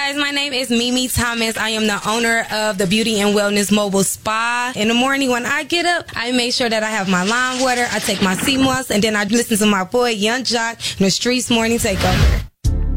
guys, my name is Mimi Thomas. I am the owner of the Beauty and Wellness Mobile Spa. In the morning when I get up, I make sure that I have my lime water, I take my sea moss, and then I listen to my boy Young Jock in the Streets Morning Takeover.